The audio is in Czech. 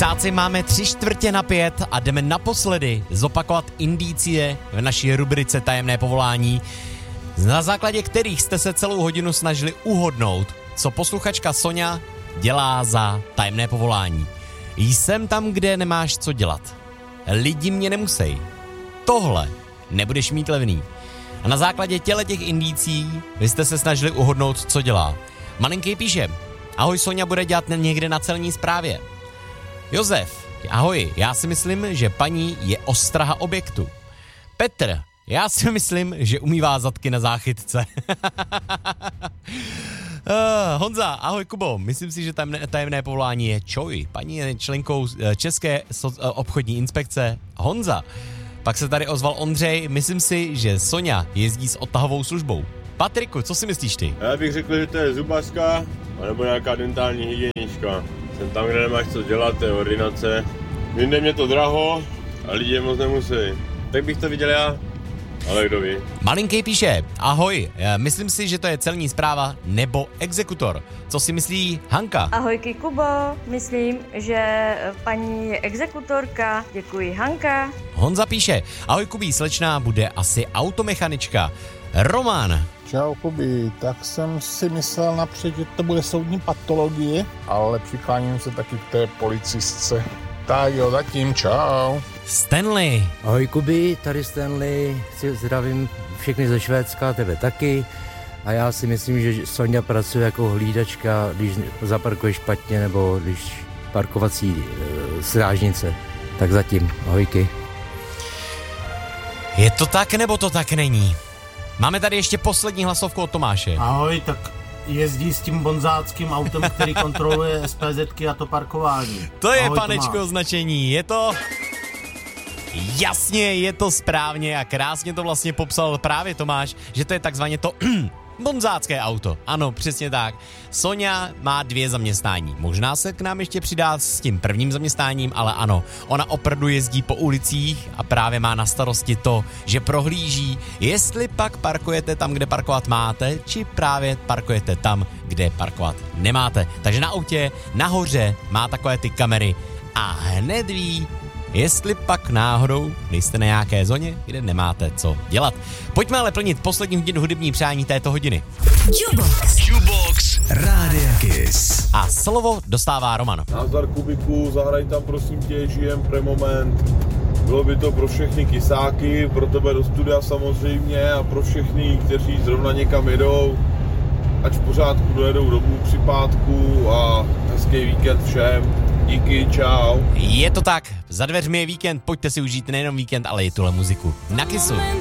Lisáci, máme 3/4 a jdeme naposledy zopakovat indicie v naší rubrice Tajemné povolání, na základě kterých jste se celou hodinu snažili uhodnout, co posluchačka Sonja dělá za tajemné povolání. Jsem tam, kde nemáš co dělat. Lidi mě nemusej. Tohle nebudeš mít levný. A na základě těch indicí vy jste se snažili uhodnout, co dělá. Malinký píše: ahoj, Sonja bude dělat někde na celní správě. Josef: ahoj, já si myslím, že paní je ostraha objektu. Petr: já si myslím, že umývá zadky na záchytce. Honza: ahoj Kubo, myslím si, že tajemné povolání je čoj. Paní je členkou České obchodní inspekce. Honza. Pak se tady ozval Ondřej: myslím si, že Sonja jezdí s odtahovou službou. Patriku, co si myslíš ty? Já bych řekl, že to je zubařka, anebo nějaká dentální hygienička. Jsem tam, kde nemáš co dělat, to je ordinace. Jinde mě to draho a lidi moc nemusí. Tak bych to viděl já, ale kdo ví. Malinký píše: ahoj, myslím si, že to je celní správa nebo exekutor. Co si myslí Hanka? Ahojky Kubo, myslím, že paní je exekutorka, děkuji Hanka. Honza píše: ahoj Kubí, slečná bude asi automechanička. Roman: čau Kubi, tak jsem si myslel napřed, že to bude soudní patologie, ale přikláním se taky k té policistce. Tak jo, zatím, čau. Stanley: ahoj Kubi, tady Stanley, zdravím všechny ze Švédska, tebe taky. A já si myslím, že Sonja pracuje jako hlídačka, když zaparkuje špatně nebo když parkovací strážnice. Tak zatím, ahojky. Je to tak, nebo to tak není? Máme tady ještě poslední hlasovku od Tomáše. Ahoj, tak jezdí s tím bonzáckým autem, který kontroluje SPZky a to parkování. To je, ahoj, panečko, Tomáš. označení, je to... Jasně, je to správně a krásně to vlastně popsal právě Tomáš, že to je takzvaně to bonzácké auto. Ano, přesně tak. Sonja má 2 zaměstnání. Možná se k nám ještě přidá s tím prvním zaměstnáním, ale ano, ona opravdu jezdí po ulicích a právě má na starosti to, že prohlíží, jestli pak parkujete tam, kde parkovat máte, či právě parkujete tam, kde parkovat nemáte. Takže na autě nahoře má takové ty kamery a hned ví, jestli pak náhodou nejste na nějaké zóně, kde nemáte co dělat. Pojďme ale plnit poslední hudební přání této hodiny. Jukebox Rádia Kiss. A slovo dostává Roman. Nazdar Kubiku, zahraj tam prosím tě, žijem pre moment. Bylo by to pro všechny kysáky, pro tebe do studia samozřejmě a pro všechny, kteří zrovna někam jedou. Ať v pořádku dojedou domů při pátku a hezký víkend všem. Díky, čau. Je to tak, za dveřmi je víkend, pojďte si užít nejenom víkend, ale i tuhle muziku. Na Kissu.